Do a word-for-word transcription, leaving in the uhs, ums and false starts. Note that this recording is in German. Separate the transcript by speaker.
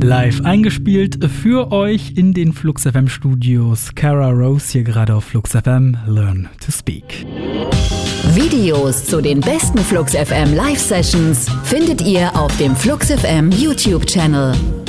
Speaker 1: Live eingespielt für euch in den Flux F M Studios. Cara Rose hier gerade auf Flux F M. Learn to Speak.
Speaker 2: Videos zu den besten Flux F M Live Sessions findet ihr auf dem Flux F M YouTube Channel.